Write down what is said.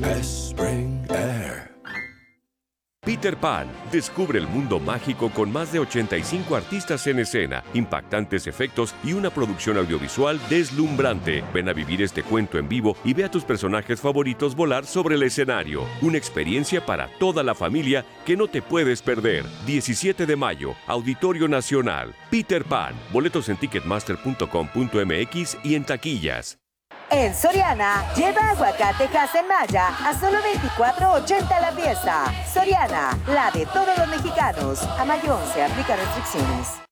Spring Air. Peter Pan. Descubre el mundo mágico con más de 85 artistas en escena, impactantes efectos y una producción audiovisual deslumbrante. Ven a vivir este cuento en vivo y ve a tus personajes favoritos volar sobre el escenario. Una experiencia para toda la familia que no te puedes perder. 17 de mayo, Auditorio Nacional. Peter Pan. Boletos en ticketmaster.com.mx y en taquillas. En Soriana, lleva aguacate en Maya a solo $24.80 la pieza. Soriana, la de todos los mexicanos. A mayo 11, aplica restricciones.